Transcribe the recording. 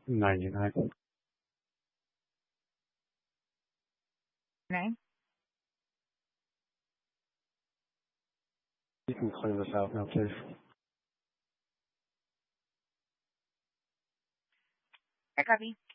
99. Nine. You can clear this out now, please. I copy.